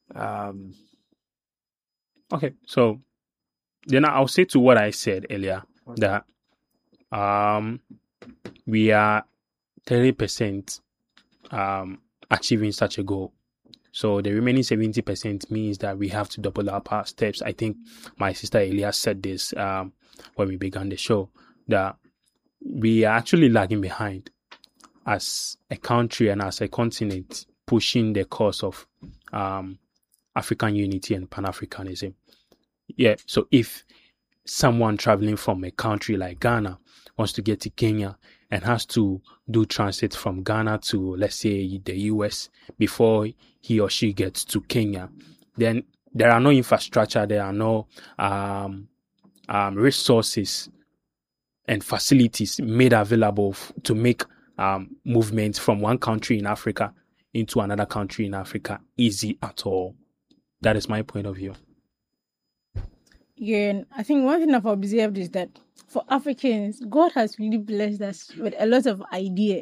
Um, okay, so then I'll say to what I said earlier that um, we are 30% achieving such a goal. So the remaining 70% means that we have to double up our steps. I think my sister Elias said this when we began the show, that we are actually lagging behind as a country and as a continent, pushing the cause of African unity and Pan-Africanism. Yeah, so if someone traveling from a country like Ghana wants to get to Kenya and has to do transit from Ghana to, let's say, the US before he or she gets to Kenya, then there are no infrastructure, there are no resources and facilities made available to make movements from one country in Africa into another country in Africa easy at all. That is my point of view. Yeah, and I think one thing I've observed is that for Africans, God has really blessed us with a lot of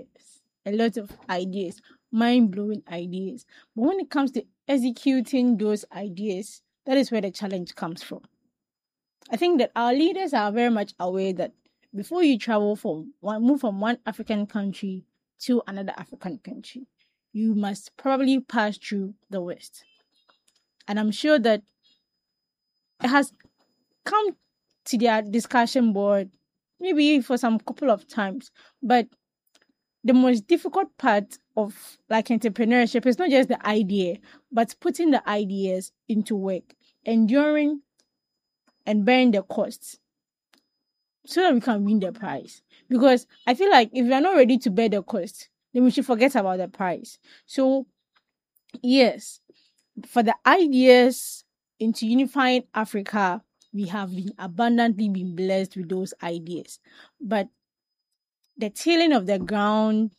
ideas, mind blowing ideas. But when it comes to executing those ideas, that is where the challenge comes from. I think that our leaders are very much aware that before you move from one African country to another African country, you must probably pass through the West. And I'm sure that it has come to their discussion board maybe for some couple of times. But the most difficult part of like entrepreneurship is not just the idea, but putting the ideas into work, enduring and bearing the costs so that we can win the prize. Because I feel like if we are not ready to bear the cost, then we should forget about the prize. So yes, for the ideas into unifying Africa, we have been abundantly been blessed with those ideas. But the tilling of the ground,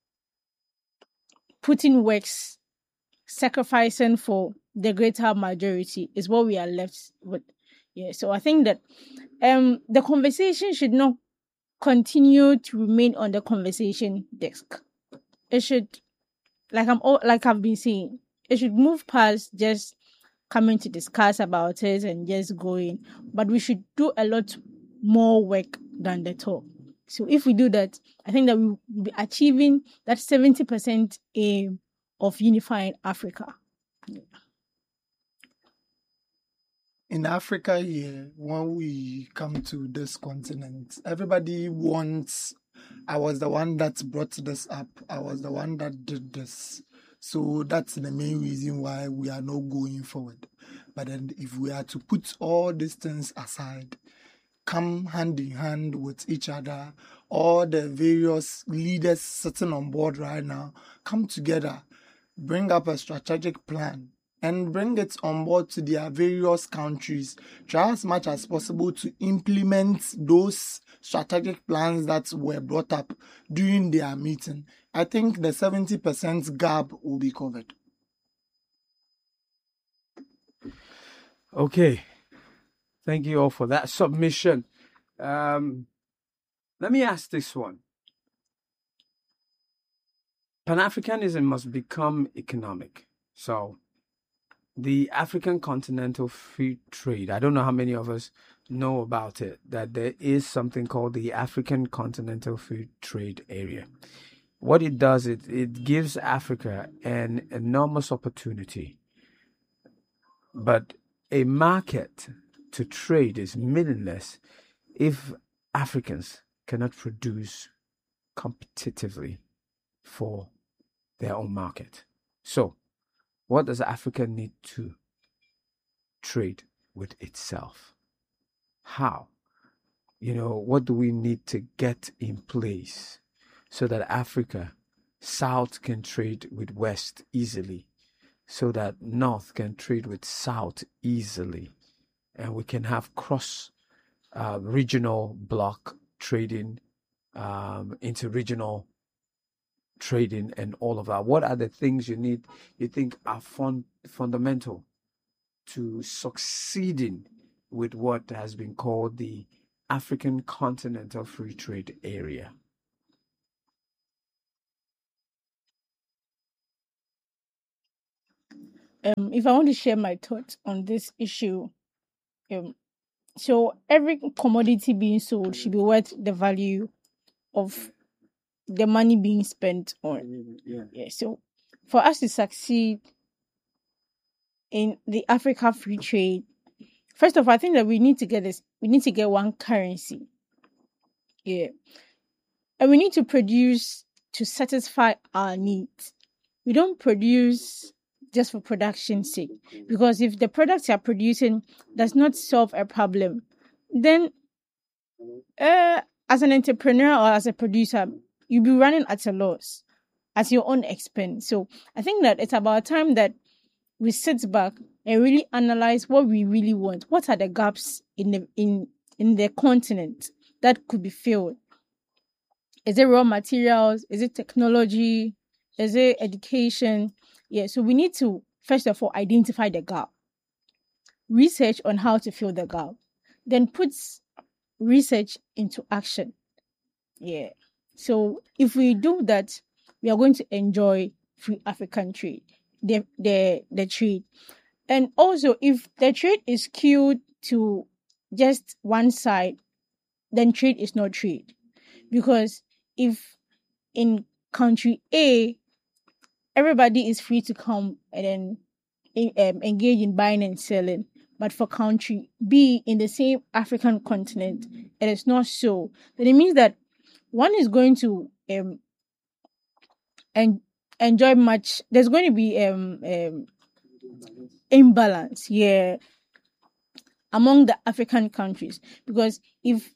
putting works, sacrificing for the greater majority is what we are left with. Yeah. So I think that the conversation should not continue to remain on the conversation desk. It should, like I've been saying, it should move past just coming to discuss about it and just going. But we should do a lot more work than the talk. So if we do that, I think that we will be achieving that 70% aim of unifying Africa. In Africa here, when we come to this continent, everybody wants, I was the one that brought this up, I was the one that did this. So that's the main reason why we are not going forward. But then if we are to put all these things aside, come hand in hand with each other, all the various leaders sitting on board right now, come together, bring up a strategic plan, and bring it on board to their various countries. Try as much as possible to implement those strategic plans that were brought up during their meeting. I think the 70% gap will be covered. Okay. Thank you all for that submission. Let me ask this one. Pan-Africanism must become economic. So the African Continental Free Trade, I don't know how many of us know about it, that there is something called the African Continental Free Trade Area. What it does, it gives Africa an enormous opportunity. But a market to trade is meaningless if Africans cannot produce competitively for their own market. So, what does Africa need to trade with itself? How? What do we need to get in place so that Africa, South can trade with West easily, so that North can trade with South easily, and we can have cross regional block trading, interregional trading, and all of that? What are the things you think are fundamental to succeeding with what has been called the African Continental Free Trade Area? if I want to share my thoughts on this issue, so every commodity being sold should be worth the value of the money being spent on. Yeah. So for us to succeed in the Africa free trade, first of all, I think that we need to get one currency. Yeah. And we need to produce to satisfy our needs. We don't produce just for production's sake. Because if the products you're producing does not solve a problem, then as an entrepreneur or as a producer, you'll be running at a loss at your own expense. So I think that it's about time that we sit back and really analyze what we really want. What are the gaps in the continent that could be filled? Is it raw materials? Is it technology? Is it education? Yeah, so we need to, first of all, identify the gap. Research on how to fill the gap. Then put research into action. Yeah. So if we do that, we are going to enjoy free African trade, the trade. And also, if the trade is skewed to just one side, then trade is not trade. Because if in country A, everybody is free to come and then engage in buying and selling, but for country B in the same African continent, it is not so. Then it means that one is going to enjoy much. There's going to be imbalance here among the African countries, because if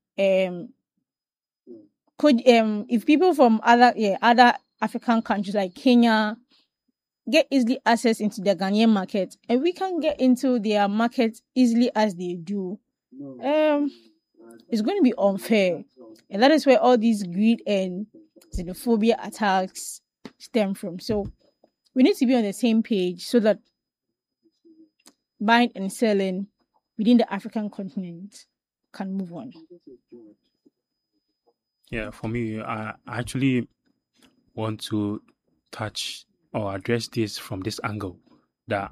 people from other African countries like Kenya get easily access into the Ghanaian market, and we can get into their market easily as they do, it's going to be unfair. And that is where all these greed and xenophobia attacks stem from. So we need to be on the same page so that buying and selling within the African continent can move on. Yeah, for me, I actually want to touch or address this from this angle, that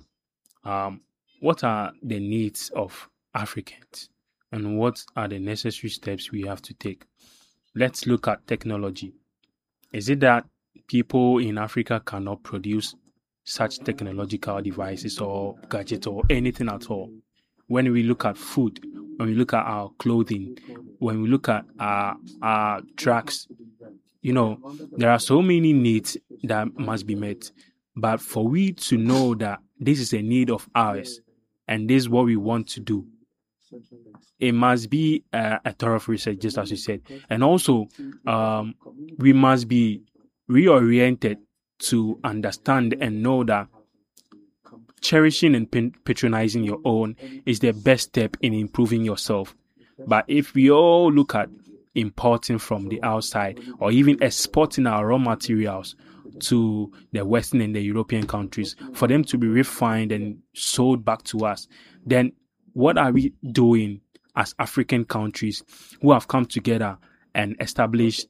what are the needs of Africans and what are the necessary steps we have to take. Let's look at technology. Is it that people in Africa cannot produce such technological devices or gadgets or anything at all? When we look at food, when we look at our clothing, when we look at our drugs, there are so many needs that must be met. But for we to know that this is a need of ours and this is what we want to do, it must be a thorough research, just as you said. And also, we must be reoriented to understand and know that cherishing and patronizing your own is the best step in improving yourself. But if we all look at importing from the outside or even exporting our raw materials to the Western and the European countries for them to be refined and sold back to us, then what are we doing as African countries who have come together and established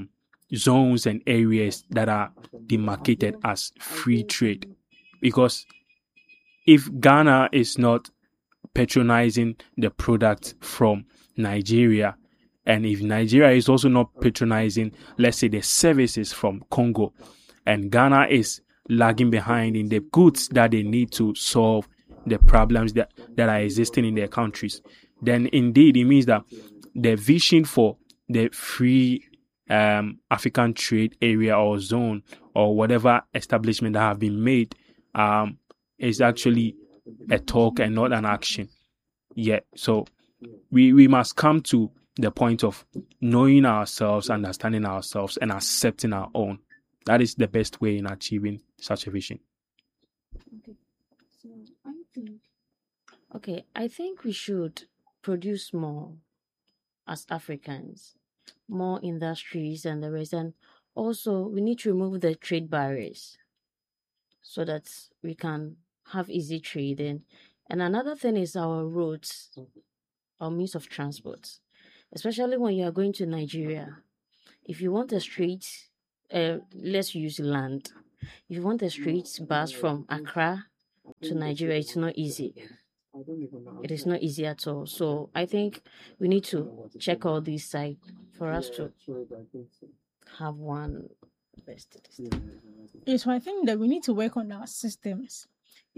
zones and areas that are demarcated as free trade? Because if Ghana is not patronizing the product from Nigeria, and if Nigeria is also not patronizing, let's say, the services from Congo, and Ghana is lagging behind in the goods that they need to solve the problems that are existing in their countries, then indeed it means that the vision for the free African trade area or zone or whatever establishment that have been made is actually a talk and not an action. Yeah, so we must come to the point of knowing ourselves, understanding ourselves, and accepting our own. That is the best way in achieving such a vision. I think we should produce more as Africans, more industries and the rest. And also, we need to remove the trade barriers so that we can have easy trading. And another thing is our roads, our means of transport, especially when you are going to Nigeria. If you want a straight, let's use land. If you want a straight bus from Accra to Nigeria, it's not easy. It is not easy at all. So I think we need to check all these sides for us to have one best. Yes, so I think that we need to work on our systems.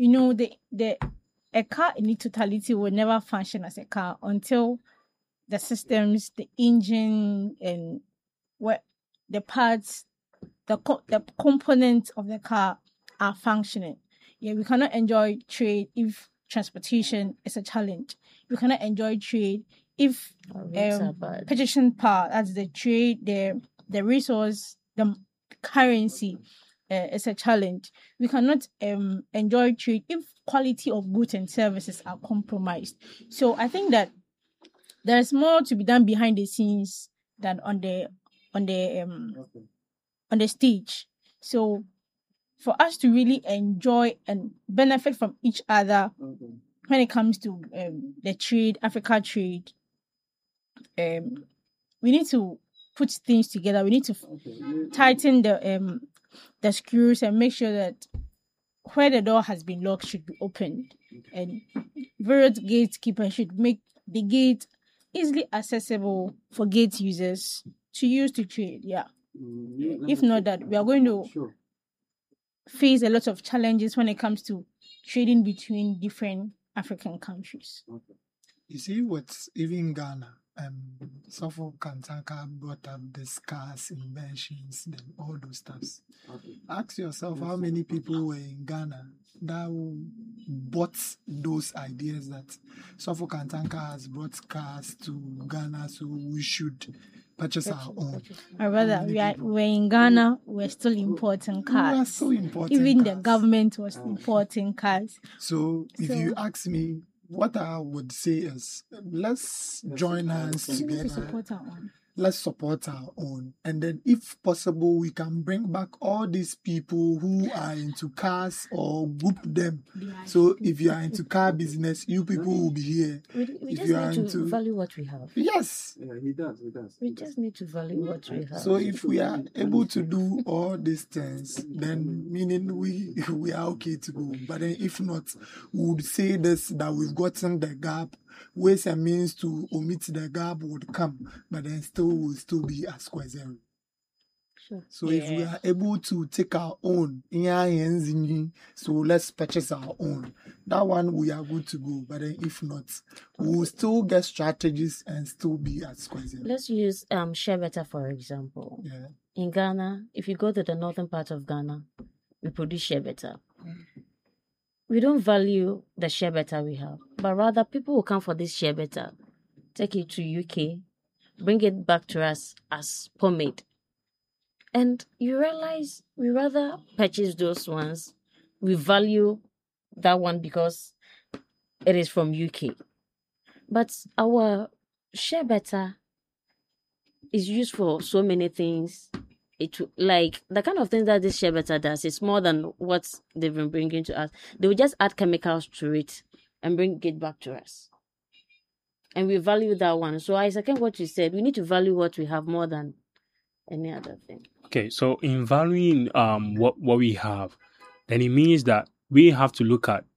A car in its totality will never function as a car until the systems, the engine, and what the parts, the components of the car are functioning. Yeah, we cannot enjoy trade if transportation is a challenge. We cannot enjoy trade if purchasing power, that's the trade, the resource, the currency is a challenge. We cannot enjoy trade if quality of goods and services are compromised. So I think that there's more to be done behind the scenes than on the stage. So for us to really enjoy and benefit from each other when it comes to the trade, Africa trade, we need to put things together. We need to tighten the screws and make sure that where the door has been locked should be opened, and various gatekeepers should make the gate easily accessible for gate users to use to trade. Yeah. If not that, we are going to face a lot of challenges when it comes to trading between different African countries. You see, what's even Ghana, Suffolk Kantanka brought up the scars, inventions, and all those stuffs. Ask yourself how many people were in Ghana that bought those ideas that Suffolk Kantanka has brought cars to Ghana, so we should purchase our own. My brother, we're in Ghana, we're still importing cars. We are still importing Even cars. the government was importing cars. So if you ask me, what I would say is, let's join hands together. Support our own. Let's support our own. And then if possible, we can bring back all these people who are into cars or group them. So if you are into car business, you people will be here. We just need to value what we have. Yes. Yeah, he does. We just need to value what we have. So if we are able to do all these things, then meaning we are okay to go. But then if not, we would say this, that we've gotten the gap. Ways and means to omit the gap would come, but then will still be at square zero. Sure. So if we are able to take our own, so let's purchase our own. That one we are good to go. But then if not, we will still get strategies and still be at square zero. Let's use Share Better for example. Yeah. In Ghana, if you go to the northern part of Ghana, we produce Share Better. We don't value the Share Better we have, but rather people will come for this Share Better, take it to UK, bring it back to us as pomade. And you realize we rather purchase those ones. We value that one because it is from UK. But our Share Better is used for so many things. Like the kind of things that this Share Better does is more than what they've been bringing to us. They will just add chemicals to it and bring it back to us. And we value that one. So I second what you said. We need to value what we have more than any other thing. Okay, so in valuing what we have, then it means that we have to look at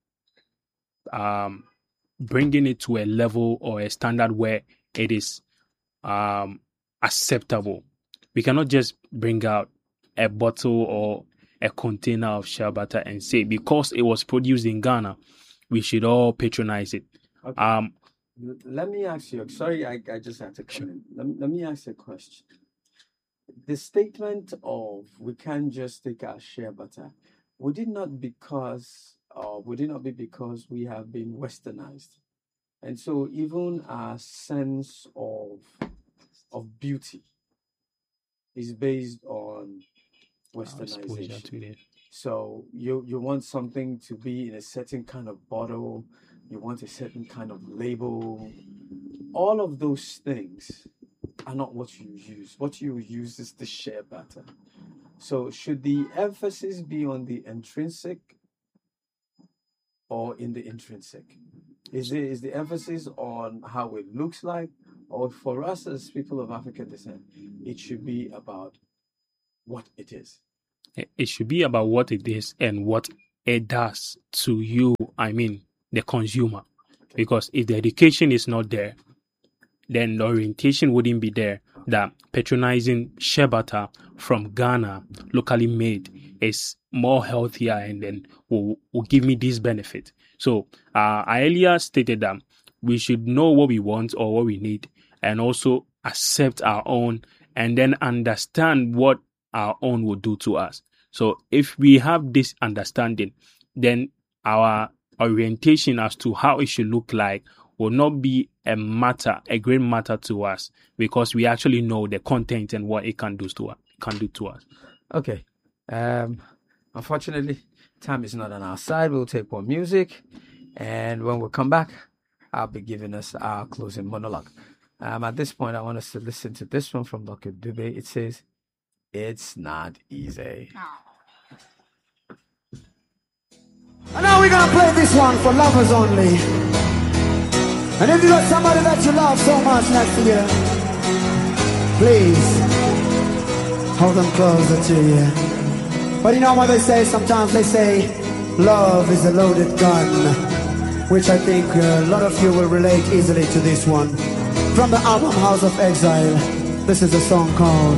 bringing it to a level or a standard where it is acceptable. We cannot just bring out a bottle or a container of Shea Butter and say because it was produced in Ghana, we should all patronize it. Okay. Let me ask you. Sorry, I just had to come in. Let me ask you a question. The statement of we can't just take our Shea Butter, would it not be because we have been westernized, and so even our sense of beauty is based on westernization. So you want something to be in a certain kind of bottle, you want a certain kind of label. All of those things are not what you use. What you use is the Shea Butter. So should the emphasis be on the intrinsic or in the intrinsic? Is the emphasis on how it looks like? Or for us as people of African descent, it should be about what it is? It should be about what it is and what it does to you, I mean, the consumer. Because if the education is not there, then the orientation wouldn't be there that patronizing shea butter from Ghana, locally made, is more healthier and then will give me this benefit. So I earlier stated that we should know what we want or what we need and also accept our own and then understand what our own will do to us. So if we have this understanding, then our orientation as to how it should look like will not be a great matter to us because we actually know the content and what it can do to us. Okay. Unfortunately, time is not on our side. We'll take more music, and when we come back, I'll be giving us our closing monologue. At this point, I want us to listen to this one from Dr. Dube. It says, "It's not easy." And now we're gonna play this one for lovers only. And if you got somebody that you love so much next to you, please hold them closer to you. But you know what they say? Sometimes they say love is a loaded gun, which I think a lot of you will relate easily to this one. From the album House of Exile, this is a song called